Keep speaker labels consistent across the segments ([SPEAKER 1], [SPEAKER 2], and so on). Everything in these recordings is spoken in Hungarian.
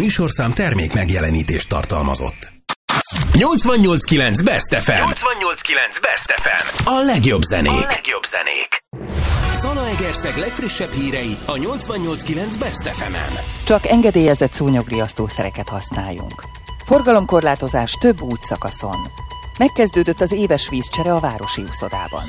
[SPEAKER 1] műsorszám termék megjelenítést tartalmazott. 88.9 Best FM. 88.9 Best FM. A legjobb zenék. Zalaegerszeg legfrissebb hírei a 88.9 Best FM-en.
[SPEAKER 2] Csak engedélyezett szúnyogriasztószereket használjunk. Forgalomkorlátozás több útszakaszon. Megkezdődött az éves vízcsere a városi úszodában.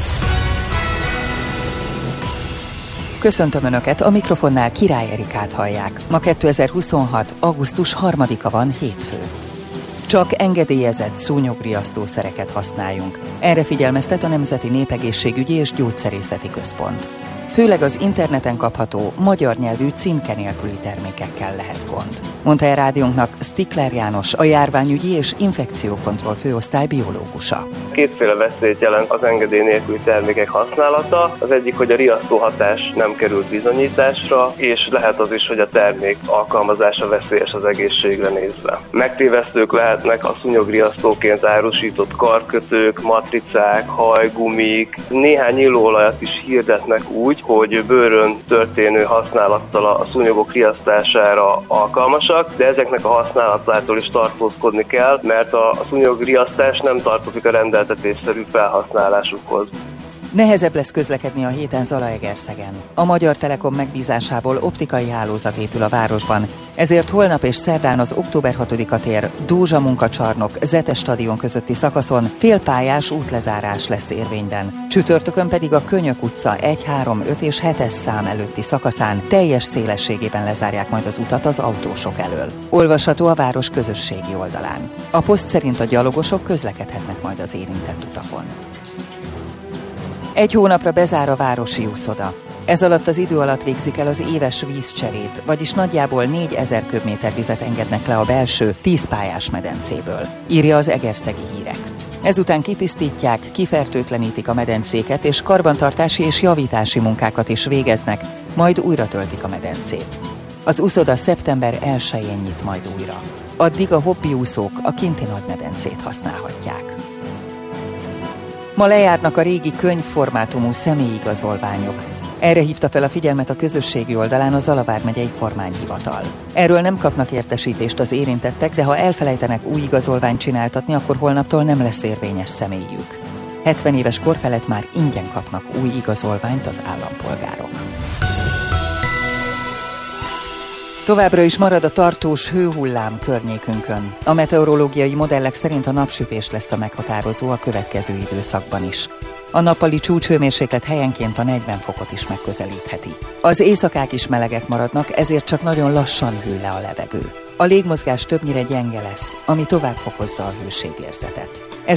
[SPEAKER 2] Köszöntöm Önöket, a mikrofonnál Király Erikát hallják. Ma 2026. augusztus 3-a van, hétfő. Csak engedélyezett szúnyogriasztószereket használjunk. Erre figyelmeztet a Nemzeti Népegészségügyi és Gyógyszerészeti Központ. Főleg az interneten kapható, magyar nyelvű címke nélküli termékekkel lehet gond. Mondta el rádiónknak Stikler János, a járványügyi és infekciókontroll főosztály biológusa.
[SPEAKER 3] Kétféle veszélyt jelent az engedély nélküli termékek használata. Az egyik, hogy a riasztó hatás nem került bizonyításra, és lehet az is, hogy a termék alkalmazása veszélyes az egészségre nézve. Megtévesztők lehetnek a szúnyogriasztóként árusított karkötők, matricák, hajgumik, néhány illóolajat is hirdetnek úgy, hogy bőrön történő használattal a szúnyogok riasztására alkalmasak, de ezeknek a használatától is tartózkodni kell, mert a szúnyogriasztás nem tartozik a rendeltetésszerű felhasználásukhoz.
[SPEAKER 2] Nehezebb lesz közlekedni a héten Zalaegerszegen. A Magyar Telekom megbízásából optikai hálózat épül a városban, ezért holnap és szerdán az október 6-a tér, Dózsa munkacsarnok, Zete stadion közötti szakaszon félpályás útlezárás lesz érvényben. Csütörtökön pedig a Könyök utca 1, 3, 5 és 7-es szám előtti szakaszán teljes szélességében lezárják majd az utat az autósok elől. Olvasható a város közösségi oldalán. A poszt szerint a gyalogosok közlekedhetnek majd az érintett utakon. Egy hónapra bezár a városi úszoda. Ez alatt az idő alatt végzik el az éves vízcserét, vagyis nagyjából 4000 köbméter vizet engednek le a belső 10 pályás medencéből, írja az Egerszegi Hírek. Ezután kitisztítják, kifertőtlenítik a medencéket, és karbantartási és javítási munkákat is végeznek, majd újra töltik a medencét. Az úszoda szeptember 1-én nyit majd újra. Addig a hobbiúszók a kinti nagymedencét használhatják. Ma lejárnak a régi könyvformátumú személyigazolványok. Erre hívta fel a figyelmet a közösségi oldalán a Zala vármegyei kormányhivatal. Erről nem kapnak értesítést az érintettek, de ha elfelejtenek új igazolványt csináltatni, akkor holnaptól nem lesz érvényes személyük. 70 éves kor felett már ingyen kapnak új igazolványt az állampolgárok. Továbbra is marad a tartós hőhullám környékünkön. A meteorológiai modellek szerint a napsütés lesz a meghatározó a következő időszakban is. A nappali csúcshőmérséklet helyenként a 40 fokot is megközelítheti. Az éjszakák is melegek maradnak, ezért csak nagyon lassan hűl le a levegő. A légmozgás többnyire gyenge lesz, ami tovább fokozza a hőségérzetet.